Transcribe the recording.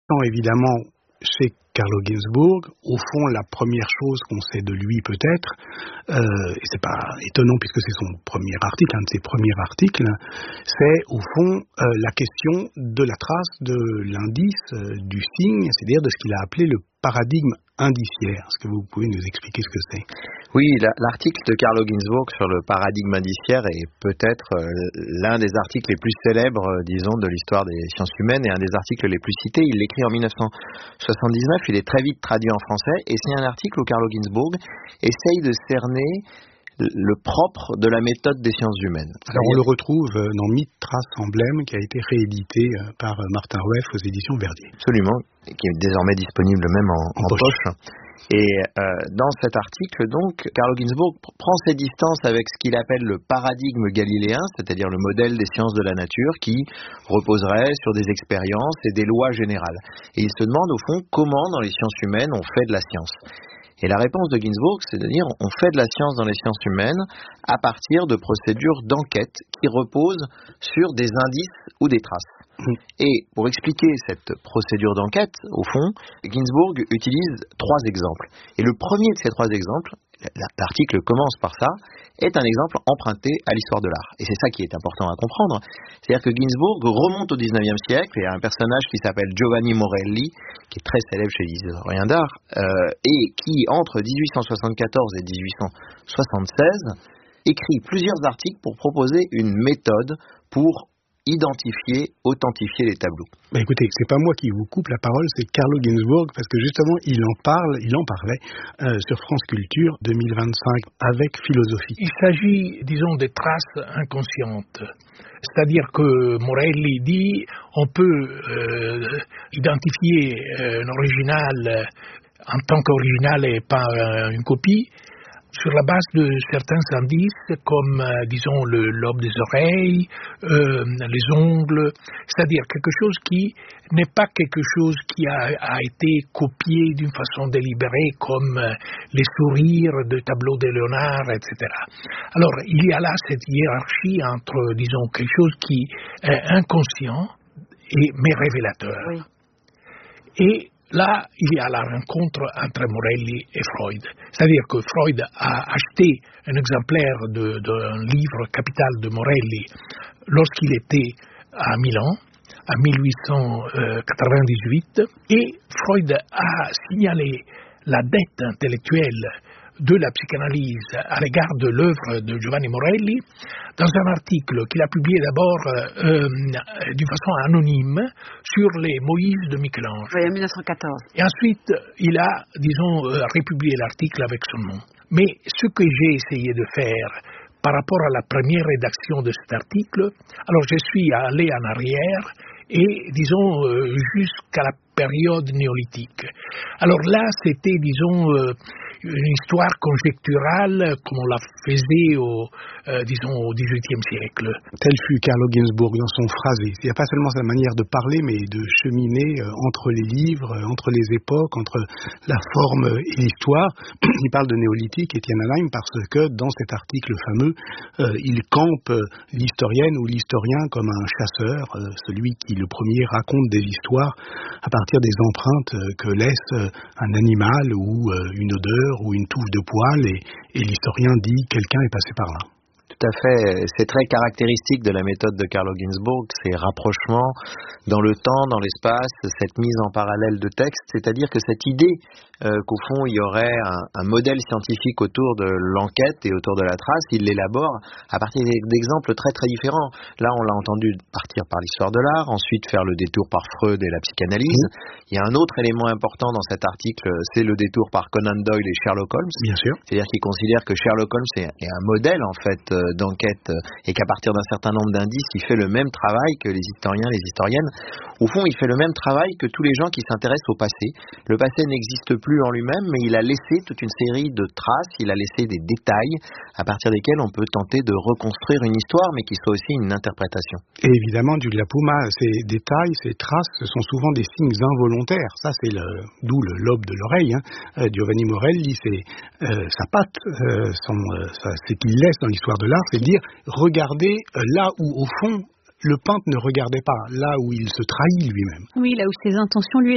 intéressant évidemment chez Carlo Ginzburg, au fond, la première chose qu'on sait de lui peut-être, et c'est pas étonnant puisque c'est son premier article, un de ses premiers articles, c'est au fond la question de la trace, de l'indice, du signe, c'est-à-dire de ce qu'il a appelé le paradigme indiciaire. Est-ce que vous pouvez nous expliquer ce que c'est ? Oui, l'article de Carlo Ginzburg sur le paradigme indiciaire est peut-être l'un des articles les plus célèbres, disons, de l'histoire des sciences humaines et un des articles les plus cités. Il l'écrit en 1979, il est très vite traduit en français et c'est un article où Carlo Ginzburg essaye de cerner le propre de la méthode des sciences humaines. Alors on le retrouve dans Mythes, Traces, Emblèmes, qui a été réédité par Martin Rueff aux éditions Verdier. Absolument, qui est désormais disponible même en poche. Et dans cet article, donc, Carlo Ginzburg prend ses distances avec ce qu'il appelle le paradigme galiléen, c'est-à-dire le modèle des sciences de la nature qui reposerait sur des expériences et des lois générales. Et il se demande au fond comment dans les sciences humaines on fait de la science. Et la réponse de Ginzburg, c'est de dire on fait de la science dans les sciences humaines à partir de procédures d'enquête qui reposent sur des indices ou des traces. Et pour expliquer cette procédure d'enquête, au fond, Ginzburg utilise 3 exemples. Et le premier de ces 3 exemples, l'article commence par ça, est un exemple emprunté à l'histoire de l'art. Et c'est ça qui est important à comprendre. C'est-à-dire que Ginzburg remonte au 19e siècle et a un personnage qui s'appelle Giovanni Morelli, qui est très célèbre chez les historiens d'art, et qui, entre 1874 et 1876, écrit plusieurs articles pour proposer une méthode pour identifier, authentifier les tableaux. Bah écoutez, c'est pas moi qui vous coupe la parole, c'est Carlo Ginzburg, parce que justement, il en parlait sur France Culture 2025 avec philosophie. Il s'agit, disons, des traces inconscientes. C'est-à-dire que Morelli dit on peut identifier un original en tant qu'original et pas une copie, sur la base de certains indices comme, disons, le lobe des oreilles, les ongles, c'est-à-dire quelque chose qui n'est pas quelque chose qui a été copié d'une façon délibérée comme les sourires de tableaux de Léonard, etc. Alors, il y a là cette hiérarchie entre, disons, quelque chose qui est inconscient mais révélateur. Oui. Et là, il y a la rencontre entre Morelli et Freud. C'est-à-dire que Freud a acheté un exemplaire d'un livre capital de Morelli lorsqu'il était à Milan, en 1898, et Freud a signalé la dette intellectuelle de la psychanalyse à l'égard de l'œuvre de Giovanni Morelli dans un article qu'il a publié d'abord d'une façon anonyme sur les Moïse de Michel-Ange. Oui, en 1914. Et ensuite, il a, disons, republié l'article avec son nom. Mais ce que j'ai essayé de faire par rapport à la première rédaction de cet article, alors je suis allé en arrière et, disons, jusqu'à la période néolithique. Alors là, c'était, disons, une histoire conjecturale comme on la faisait disons au XVIIIe siècle. Tel fut Carlo Ginzburg dans son phrasé. Il n'y a pas seulement sa manière de parler, mais de cheminer entre les livres, entre les époques, entre la forme et l'histoire. Il parle de néolithique, Étienne Alain, parce que dans cet article fameux, il campe l'historienne ou l'historien comme un chasseur, celui qui le premier raconte des histoires à partir des empreintes que laisse un animal ou une odeur ou une touffe de poil, et l'historien dit « quelqu'un est passé par là ». Tout à fait, c'est très caractéristique de la méthode de Carlo Ginzburg, ces rapprochements dans le temps, dans l'espace, cette mise en parallèle de textes, c'est-à-dire que cette idée qu'au fond il y aurait un modèle scientifique autour de l'enquête et autour de la trace, il l'élabore à partir d'exemples très très différents. Là on l'a entendu partir par l'histoire de l'art, ensuite faire le détour par Freud et la psychanalyse. Il y a un autre élément important dans cet article, c'est le détour par Conan Doyle et Sherlock Holmes. Bien sûr. C'est-à-dire qu'il considère que Sherlock Holmes est un modèle en fait d'enquête et qu'à partir d'un certain nombre d'indices, il fait le même travail que les historiens, les historiennes. Au fond, il fait le même travail que tous les gens qui s'intéressent au passé. Le passé n'existe plus en lui-même, mais il a laissé toute une série de traces, il a laissé des détails à partir desquels on peut tenter de reconstruire une histoire, mais qui soit aussi une interprétation. Et évidemment, Giulia Puma, ces détails, ces traces, ce sont souvent des signes involontaires. Ça, c'est d'où le lobe de l'oreille. Giovanni Morelli, c'est sa patte, c'est qu'il laisse dans l'histoire de l'art, c'est dire, regardez là où, au fond, le peintre ne regardait pas, là où il se trahit lui-même. Oui, là où ses intentions lui